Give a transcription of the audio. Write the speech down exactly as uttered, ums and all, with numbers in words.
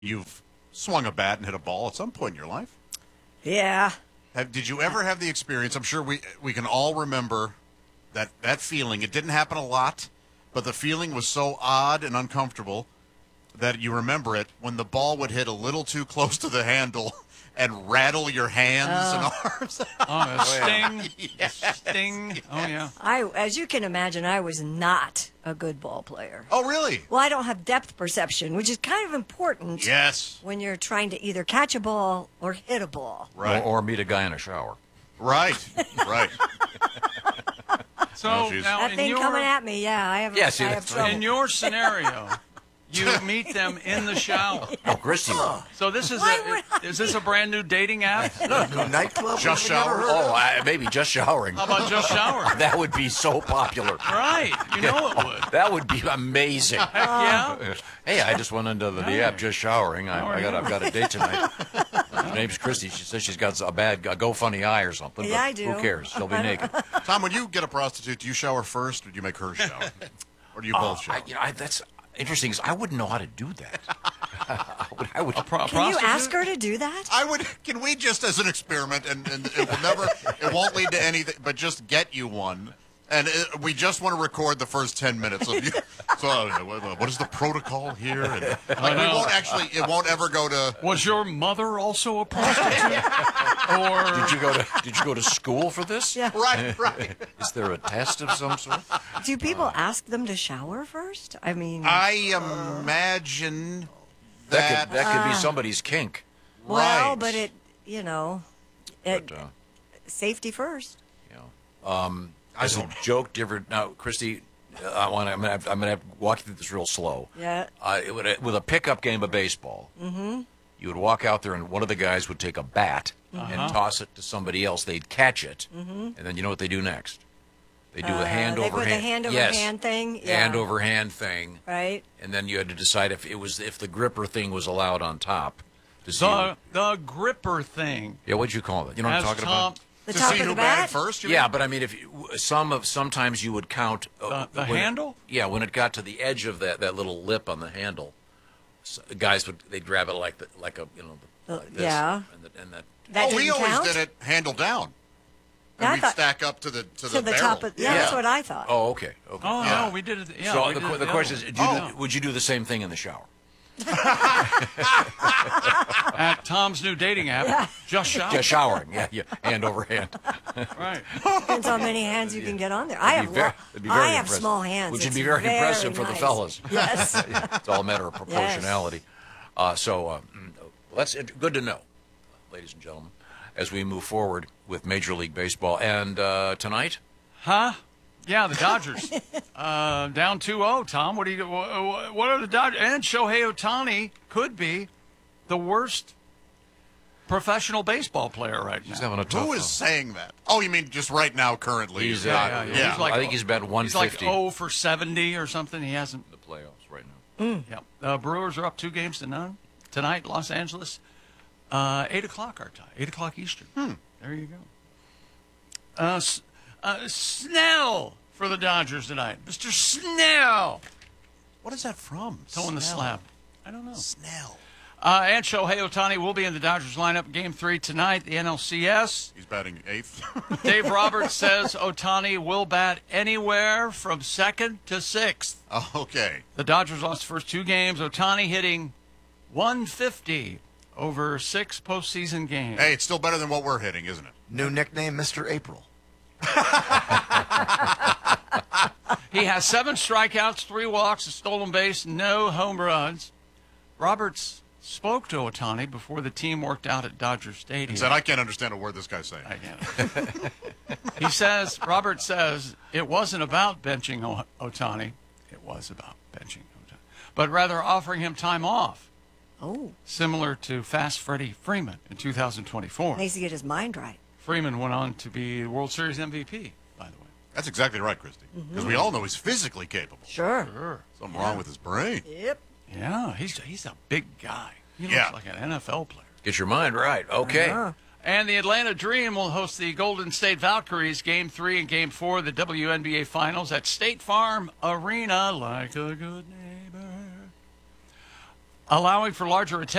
You've swung a bat and hit a ball at some point in your life. Yeah. Have, did you ever have the experience? I'm sure we we can all remember that, that feeling. It didn't happen a lot, but the feeling was so odd and uncomfortable that you remember it when the ball would hit a little too close to the handle and rattle your hands Oh. and arms. Oh, a sting. Yes. A sting. Oh, yeah. I, as you can imagine, I was not a good ball player. Oh, really? Well, I don't have depth perception, which is kind of important Yes. when you're trying to either catch a ball or hit a ball. Right. Or, or meet a guy in a shower. Right. Right. So Oh, jeez. now That in thing your, coming at me, yeah, I have, Yeah, see, I have that's- trouble. in your scenario, you meet them in the shower. Oh, Christy. So this is Why a, is this a brand new dating app? New nightclub? Just We've never shower? heard of. Oh, I, maybe just showering. How about just shower? That would be so popular. Right. You know it would. That would be amazing. Heck yeah. Hey, I just went into the, the app just showering. I, Oh, I got yeah. I've got a date tonight. Her name's Christy. She says she's got a bad a GoFundMe eye or something. Yeah, but I do. Who cares? She'll be naked. Tom, when you get a prostitute, do you shower first or do you make her shower? Or do you both shower? I, you know, I, that's interesting. 'Cause I wouldn't know how to do that. I would. I would Pro- Can you prostitute? ask her to do that? I would. Can we just, as an experiment, and, and it will never, it won't lead to anything, but just get you one, and it, we just want to record the first ten minutes of you. So, uh, what what is the protocol here? And, like, we know. won't actually. It won't ever go to. Was your mother also a prostitute? Or Did you go to Did you go to school for this? Yeah. Right. Right. Is there a test of some sort? Do people ask them to shower first? I mean, I imagine That that. could that could be somebody's kink. well, right. but it, you know, it, But, uh, safety first. you know, um, I as a don't- joke, different. Now, Christy, uh, I want. I'm gonna. Have, I'm gonna have to walk you through this real slow. Yeah. Uh, it would, with a pickup game of baseball, mm-hmm. you would walk out there and one of the guys would take a bat and toss it to somebody else. They'd catch it, mm-hmm. and then you know what they do next? They do a hand Uh, they over put the hand. hand over yes. hand thing? Hand Yeah. over hand thing, Right? and then you had to decide if it was if the gripper thing was allowed on top. To see. the the gripper thing? yeah, what'd you call it? You know what I'm As talking Tom, about? The to top see of who the batted bat? first. You Yeah, mean? but I mean, if you, some of sometimes you would count uh, The- the when it- handle? yeah, when it got to the edge of that, that little lip on the handle, so guys would they'd grab it like the, like a you know Uh, like this, yeah. and, the, and that That oh, we didn't always count? did it handle down, and Yeah, I we'd thought- stack up to the to, To the, the barrel. top of, yeah, Yeah. that's what I thought. oh okay okay. Oh Yeah. no, we did it. Yeah, so we the, did qu- it the the question other is, way. do you Oh. do, would you do the same thing in the shower? At Tom's new dating app, just shower. Just showering, yeah, yeah, hand over hand. Right. Depends how many hands you can get on there. I It'd have, be ver- lo- it'd be very I have impressive. small hands. Which would It's be very impressive for the nice. fellas. Yes. It's all a matter of proportionality. Uh, so uh, mm, that's it- good to know, ladies and gentlemen, as we move forward with Major League Baseball. And uh, tonight, Huh? Yeah, the Dodgers. uh, down two oh, Tom. What do you wha- what are the Dodgers? And Shohei Ohtani could be the worst professional baseball player right he's now. having a tough. Who is saying that? Oh, you mean just right now, currently? He's, not- yeah, yeah, yeah. he's like- I think he's about one He's like fifty oh for seventy or something. He hasn't. the playoffs right now. Yeah. The Brewers are up two games to none tonight, Los Angeles. Uh, eight o'clock our time. Eight o'clock Eastern. Hmm. There you go. Uh, S- uh, Snell for the Dodgers tonight. Mister Snell. What is that from? Towing the Snell. slab. I don't know. Snell. Uh, and Shohei Ohtani will be in the Dodgers lineup game three tonight, the N L C S. He's batting eighth. Dave Roberts says Ohtani will bat anywhere from second to sixth. Oh, okay. The Dodgers lost the first two games. Ohtani hitting one fifty over six postseason games. Hey, it's still better than what we're hitting, isn't it? New nickname, Mister April. He has seven strikeouts, three walks, a stolen base, no home runs. Roberts spoke to Ohtani before the team worked out at Dodger Stadium. He said, I can't understand a word this guy's saying. I can't. He says, Robert says, it wasn't about benching o- Ohtani. It was about benching Ohtani. But rather offering him time off, Oh, similar to Fast Freddie Freeman in two thousand twenty-four. needs to get his mind right. Freeman went on to be the World Series M V P, by the way. That's exactly right, Christy. Because we all know he's physically capable. Sure. Sure. Something wrong with his brain. Yep. Yeah, he's he's a big guy. He looks Yeah. like an N F L player. Get your mind right. Okay. Uh-huh. And the Atlanta Dream will host the Golden State Valkyries Game three and Game four of the W N B A Finals at State Farm Arena, like a good neighbor. allowing for larger attendance